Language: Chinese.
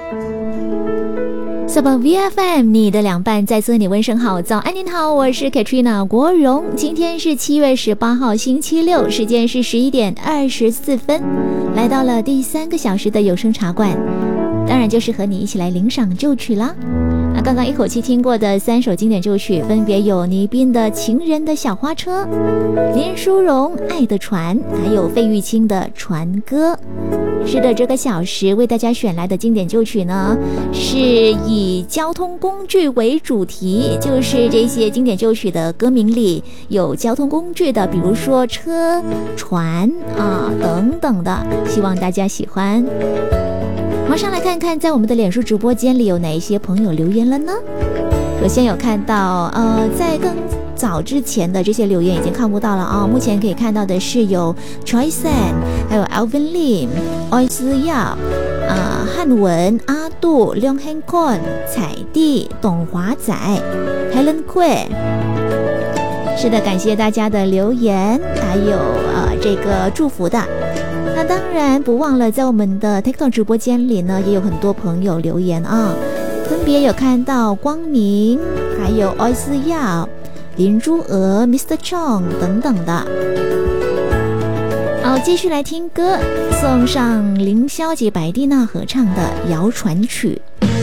小宝 VFM 你的凉拌再次和你问声好，早安您好，我是 Katrina 国荣。今天是7月18号星期六，时间是11点24分，来到了第3个小时的有声茶馆，当然就是和你一起来领赏旧曲啦。刚刚一口气听过的3首经典旧曲，分别有倪斌的《情人的小花车》，林淑荣《爱的船》，还有费玉清的《船歌》。是的，这个小时为大家选来的经典旧曲呢，是以交通工具为主题，就是这些经典旧曲的歌名里有交通工具的，比如说车、船等等的，希望大家喜欢。马上来看看在我们的脸书直播间里有哪一些朋友留言了呢？首先有看到在更早之前的这些留言已经看不到了啊，目前可以看到的是有 Choi San， 还有 Alvin Lim、欧思耀、汉文、阿杜、梁汉坤、彩弟、董华仔、Helen Kue。是的，感谢大家的留言，还有这个祝福的。那当然不忘了在我们的 TikTok 直播间里呢，也有很多朋友留言啊，分别有看到光明，还有欧思耀、林珠娥、Mr. Chong 等等的。好，继续来听歌，送上凌霄及白蒂娜合唱的《谣传曲》。